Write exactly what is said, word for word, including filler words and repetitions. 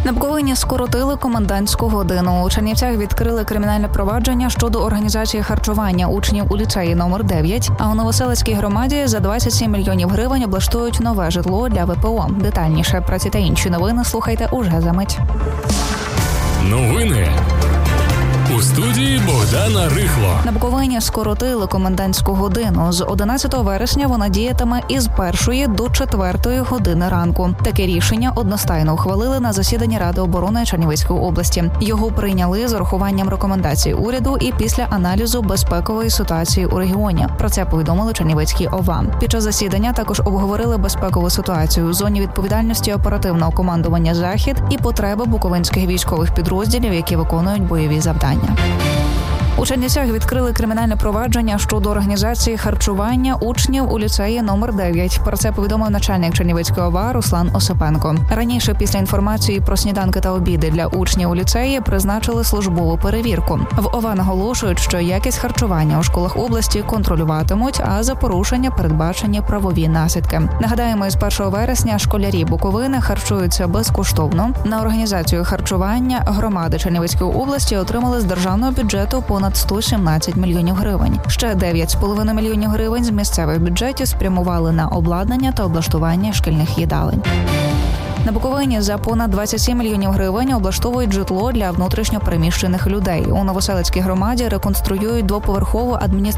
На Буковині скоротили комендантську годину. У Чернівцях відкрили кримінальне провадження щодо організації харчування учнів у ліцеї номер дев'ять, а у Новоселицькій громаді за двадцять сім мільйонів гривень облаштують нове житло для ВПО. Детальніше про ці та інші новини слухайте уже за мить. Новини у студії Богдана Рихло. На Буковині скоротили комендантську годину. З одинадцятого вересня вона діятиме із першої до четвертої години ранку. Таке рішення одностайно ухвалили на засіданні Ради оборони Чернівецької області. Його прийняли з урахуванням рекомендацій уряду і після аналізу безпекової ситуації у регіоні. Про це повідомили Чернівецькій ОВА. Під час засідання також обговорили безпекову ситуацію у зоні відповідальності оперативного командування «Захід» і потреби буковинських військових підрозділів, які виконують бойові завдання. У Чернівцях відкрили кримінальне провадження щодо організації харчування учнів у ліцеї номер дев'ять. Про це повідомив начальник Чернівецької ОВА Руслан Осипенко. Раніше, після інформації про сніданки та обіди для учнів у ліцеї, призначили службову перевірку. В ОВА наголошують, що якість харчування у школах області контролюватимуть, а за порушення передбачені правові наслідки. Нагадаємо, із першого вересня школярі Буковини харчуються безкоштовно. На організацію харчування громади Чернівецької області отримали з державного бюджету понад сто сімнадцять мільйонів гривень. Ще дев'ять з половиною мільйонів гривень з місцевих бюджетів спрямували на обладнання та облаштування шкільних їдалень. На Буковині за понад двадцять сім мільйонів гривень облаштовують житло для внутрішньо переміщених людей. У Новоселицькій громаді реконструюють двоповерхову адміністративну